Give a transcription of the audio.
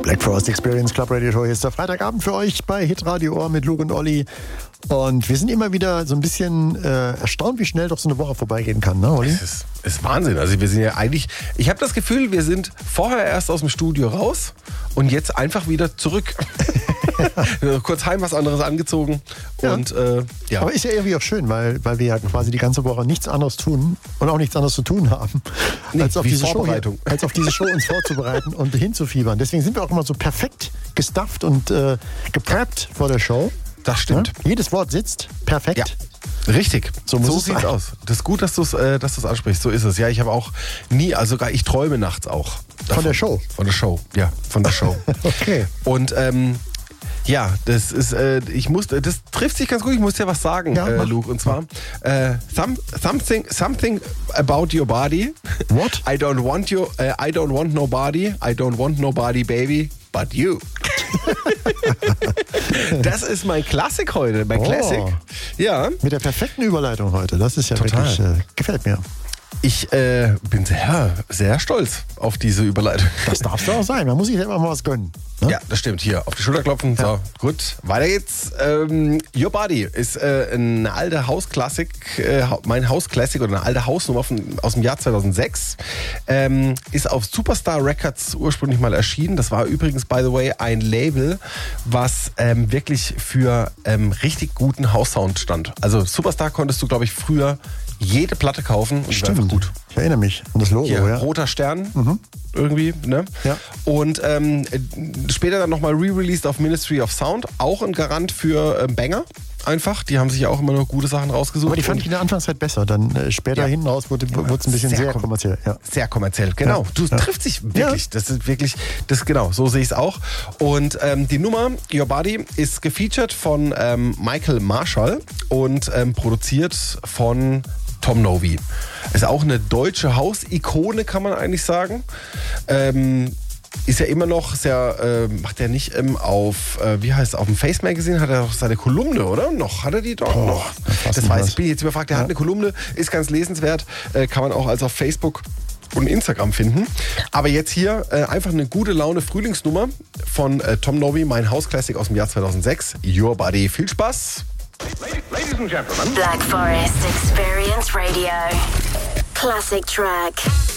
Black Forest Experience Club Radio Show. Hier ist der Freitagabend für euch bei Hitradio Ohr mit Luke und Olli. Und wir sind immer wieder so ein bisschen erstaunt, wie schnell doch so eine Woche vorbeigehen kann, ne, Olli? Es ist Wahnsinn. Also wir sind ja eigentlich, ich habe das Gefühl, wir sind vorher erst aus dem Studio raus und jetzt einfach wieder zurück. Kurz heim was anderes angezogen. Ja. Und ja. Aber ist ja irgendwie auch schön, weil wir ja quasi die ganze Woche nichts anderes tun und auch nichts anderes zu tun haben, als auf diese Show uns vorzubereiten und hinzufiebern. Deswegen sind wir auch immer so perfekt gestufft und gepreppt vor der Show. Das stimmt. Ja? Jedes Wort sitzt perfekt. Ja. Richtig. So sieht's aus. Das ist gut, dass du es ansprichst. So ist es. Ja, ich habe auch sogar ich träume nachts auch. Davon. Von der Show? Von der Show, ja. Von der Show. Okay. Und ja, das ist, das trifft sich ganz gut. Ich muss dir was sagen, Luke. Und zwar, something about your body. What? I don't want nobody. I don't want nobody, baby, but you. Das ist mein Klassik heute, mein Classic. Ja. Mit der perfekten Überleitung heute. Das ist ja Total. wirklich, gefällt mir. Ich bin sehr, sehr stolz auf diese Überleitung. Das darfst du auch sein. Man muss sich ja immer mal was gönnen. Ne? Ja, das stimmt. Hier, auf die Schulter klopfen. Ja. So, gut. Weiter geht's. Your Body ist eine alte Hausklassik, mein Hausklassik oder eine alte Hausnummer aus dem Jahr 2006. Ist auf Superstar Records ursprünglich mal erschienen. Das war übrigens, by the way, ein Label, was wirklich für richtig guten House-Sound stand. Also Superstar konntest du, glaube ich, früher jede Platte kaufen und Stimmt. war einfach gut. Ich erinnere mich an das Logo. Hier, ja. roter Stern irgendwie, ne? Ja. Und später dann nochmal re-released auf Ministry of Sound, auch ein Garant für Banger. Einfach, die haben sich ja auch immer noch gute Sachen rausgesucht. Aber die fand ich in der Anfangszeit besser. Dann später hinten raus wurde es ein bisschen sehr kommerziell. Ja. Sehr kommerziell, genau. Ja. Trifft sich wirklich. Ja. Das ist wirklich, genau, so sehe ich es auch. Und die Nummer Your Body ist gefeatured von Michael Marshall und produziert von Tom Novy. Ist auch eine deutsche Haus-Ikone, kann man eigentlich sagen. Ist ja immer noch sehr, macht er nicht auf dem Face Magazine, hat er auch seine Kolumne, oder? Hat er die dort noch? Das weiß ich, bin jetzt überfragt. Er hat eine Kolumne, ist ganz lesenswert, kann man auch als auf Facebook und Instagram finden. Aber jetzt hier einfach eine gute Laune Frühlingsnummer von Tom Novy, mein Hausklassik aus dem Jahr 2006, Your Body. Viel Spaß! Ladies and gentlemen, Black Forest Experience Radio. Classic track.